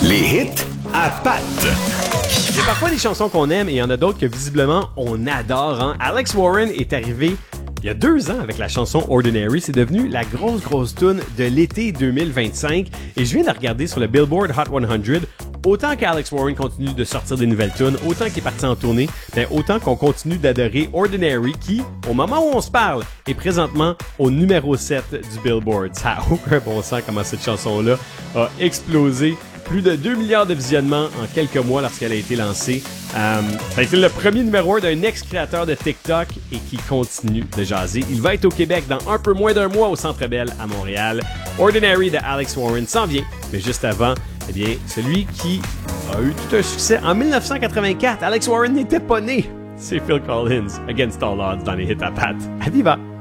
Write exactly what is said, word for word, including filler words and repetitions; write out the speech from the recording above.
Les hits à Pat. Il y a parfois des chansons qu'on aime et il y en a d'autres que visiblement on adore. Hein? Alex Warren est arrivé il y a deux ans avec la chanson Ordinary. C'est devenu la grosse grosse tune de l'été deux mille vingt-cinq. Et je viens de regarder sur le Billboard Hot cent. Autant qu'Alex Warren continue de sortir des nouvelles tunes, autant qu'il est parti en tournée, ben autant qu'on continue d'adorer Ordinary qui, au moment où on se parle, est présentement au numéro sept du Billboard. Ça n'a aucun bon sens comment cette chanson-là a explosé. Plus de deux milliards de visionnements en quelques mois lorsqu'elle a été lancée. Euh, ça a été le premier numéro un d'un ex-créateur de TikTok et qui continue de jaser. Il va être au Québec dans un peu moins d'un mois au Centre Bell à Montréal. Ordinary de Alex Warren s'en vient, mais juste avant, eh bien, celui qui a eu tout un succès en dix-neuf cent quatre-vingt-quatre. Alex Warren n'était pas né. C'est Phil Collins, Against All Odds dans les hits à Pat. À Viva!